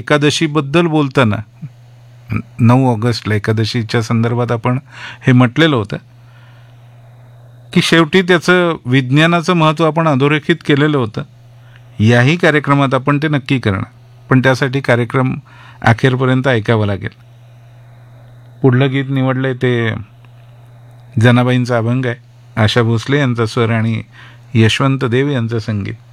एकादशीबद्दल बोलताना 9 ऑगस्टला एकादशीच्या संदर्भात आपण हे म्हटलेलं होतं की शेवटी त्याचं विज्ञानाचं महत्त्व आपण अधोरेखित केलेलं होतं. याही कार्यक्रमात आपण ते नक्की करणार, पण त्यासाठी कार्यक्रम अखेरपर्यंत ऐकावा लागेल. पुढलं गीत निवडलंय ते जनाबाईंचा अभंग आहे. आशा भोसले यांचा स्वर आणि यशवंत देव यांचं संगीत.